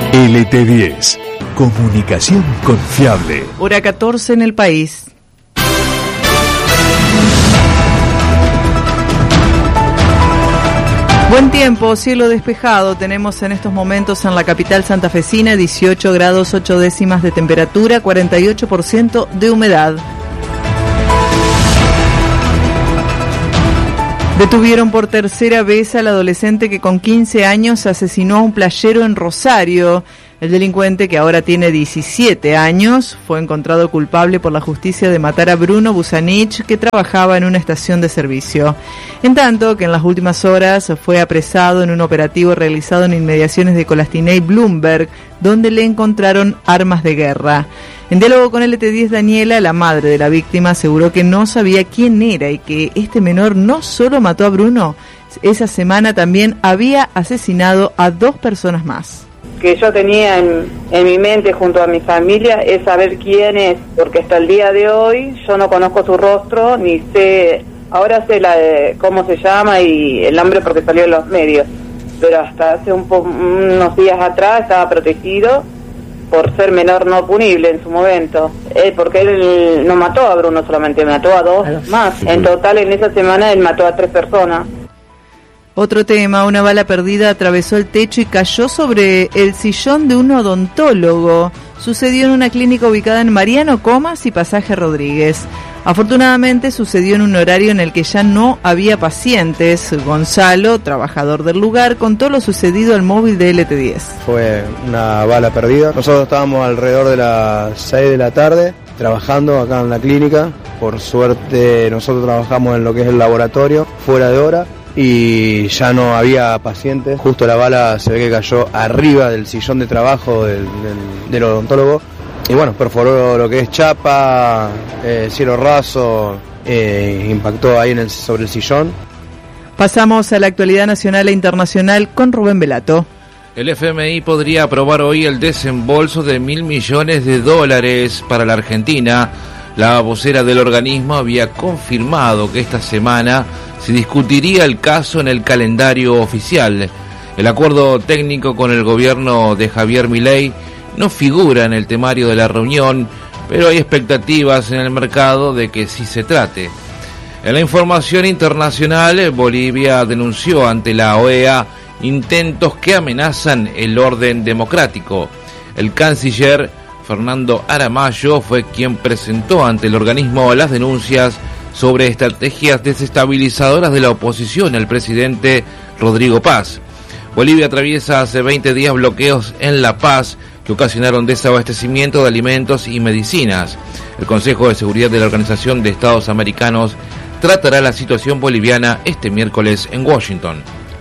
LT10. Comunicación confiable. Hora 14 en el país. Buen tiempo, cielo despejado tenemos en estos momentos en la capital santafesina, 18 grados 8 décimas de temperatura, 48% de humedad. Detuvieron por tercera vez al adolescente que con 15 años asesinó a un playero en Rosario. El delincuente, que ahora tiene 17 años, fue encontrado culpable por la justicia de matar a Bruno Busanich, que trabajaba en una estación de servicio. En tanto que en las últimas horas fue apresado en un operativo realizado en inmediaciones de Colastiné y Bloomberg, donde le encontraron armas de guerra. En diálogo con LT10, Daniela, la madre de la víctima, aseguró que no sabía quién era y que este menor no solo mató a Bruno, esa semana también había asesinado a 2 personas más. Que yo tenía en mi mente junto a mi familia es saber quién es, porque hasta el día de hoy yo no conozco su rostro, ni sé, ahora sé cómo se llama y el nombre porque salió en los medios, pero hasta hace unos días atrás estaba protegido por ser menor no punible en su momento, porque él no mató a Bruno solamente, mató a 2 más, en total en esa semana él mató a 3 personas. Otro tema, una bala perdida atravesó el techo y cayó sobre el sillón de un odontólogo. Sucedió en una clínica ubicada en Mariano Comas y Pasaje Rodríguez. Afortunadamente sucedió en un horario en el que ya no había pacientes. Gonzalo, trabajador del lugar, contó lo sucedido al móvil de LT10. Fue una bala perdida. Nosotros estábamos alrededor de las 6 de la tarde trabajando acá en la clínica. Por suerte nosotros trabajamos en lo que es el laboratorio, fuera de hora. Y ya no había pacientes. Justo la bala se ve que cayó arriba del sillón de trabajo del odontólogo. Y bueno, perforó lo que es chapa, cielo raso, impactó ahí sobre el sillón. Pasamos a la actualidad nacional e internacional con Rubén Velato. El FMI podría aprobar hoy el desembolso de $1.000 millones para la Argentina. La vocera del organismo había confirmado que esta semana se discutiría el caso en el calendario oficial. El acuerdo técnico con el gobierno de Javier Milei no figura en el temario de la reunión, pero hay expectativas en el mercado de que sí se trate. En la información internacional, Bolivia denunció ante la OEA intentos que amenazan el orden democrático. El canciller Fernando Aramayo fue quien presentó ante el organismo las denuncias sobre estrategias desestabilizadoras de la oposición al presidente Rodrigo Paz. Bolivia atraviesa hace 20 días bloqueos en La Paz que ocasionaron desabastecimiento de alimentos y medicinas. El Consejo de Seguridad de la Organización de Estados Americanos tratará la situación boliviana este miércoles en Washington.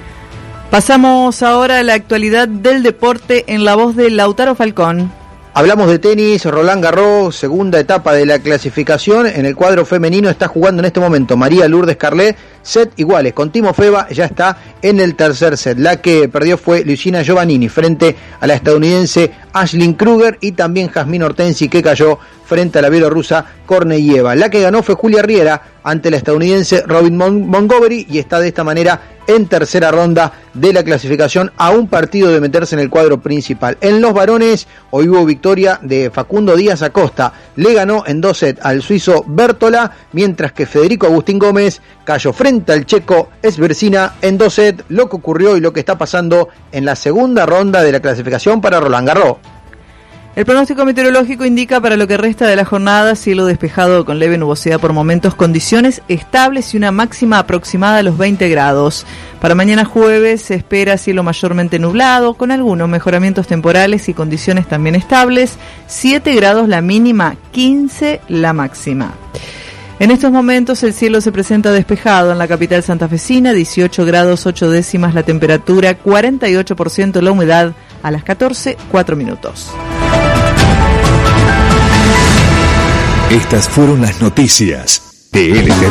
Pasamos ahora a la actualidad del deporte en la voz de Lautaro Falcón. Hablamos de tenis, Roland Garros, segunda etapa de la clasificación. En el cuadro femenino está jugando en este momento María Lourdes Carlet, set iguales con Timofeva, ya está en el tercer set. La que perdió fue Luigina Giovannini frente a la estadounidense Ashlyn Kruger y también Jasmine Hortensi, que cayó frente a la bielorrusa Korneyeva. La que ganó fue Julia Riera ante la estadounidense Robin Montgomery y está de esta manera en tercera ronda de la clasificación, a un partido de meterse en el cuadro principal. En los varones, hoy hubo victoria de Facundo Díaz Acosta, le ganó en 2 sets al suizo Bertola, mientras que Federico Agustín Gómez cayó frente al checo Esversina en 2 sets, lo que ocurrió y lo que está pasando en la segunda ronda de la clasificación para Roland Garros. El pronóstico meteorológico indica para lo que resta de la jornada cielo despejado con leve nubosidad por momentos, condiciones estables y una máxima aproximada a los 20 grados. Para mañana jueves se espera cielo mayormente nublado, con algunos mejoramientos temporales y condiciones también estables, 7 grados la mínima, 15 la máxima. En estos momentos el cielo se presenta despejado en la capital santafesina, 18 grados 8 décimas la temperatura, 48% la humedad, a las 14:04. Estas fueron las noticias de LT10.